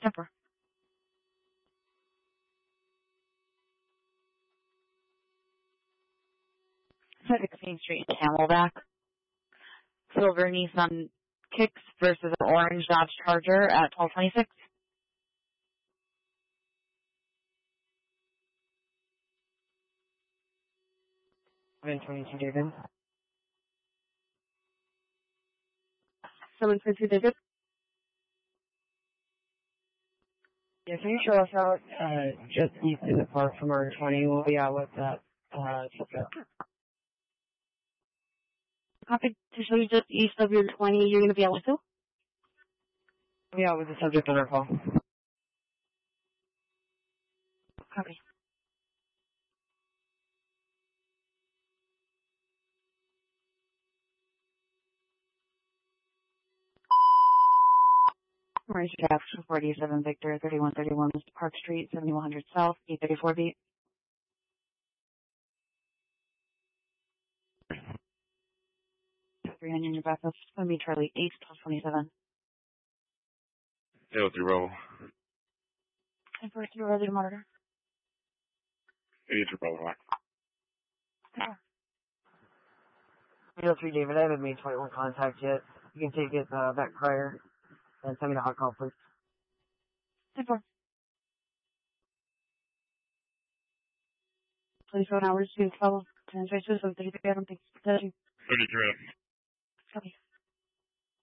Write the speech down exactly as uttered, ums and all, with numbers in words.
Temper. sixteenth Street, Camelback. Silver Nissan Kicks versus an orange Dodge Charger at twelve twenty-six. seven twenty-two, David. seven twenty-two, David. Yeah, can you show us out uh, just east of the park from R twenty? We'll be out with that uh, pickup. Copy. To show you just east of your twenty, you're going to be able to? We'll be out with the subject on our call. Copy. Orange Cab, forty-seven Victor, thirty-one thirty-one Park Street, seventy-one hundred South, eight thirty-four beat. three hundred in your backup. It's going to be Charlie eight, twelve twenty-seven. eight oh three Bravo. And for your resident monitor. eighty-three Bravo. Yeah. eight oh three, David. I haven't made twenty-one contact yet. You can take it uh, back prior and send me the hot call, please. ten four. twenty-four hours to follow. ten spaces, so thirty-three, I don't think. thirty. thirty-three. Copy.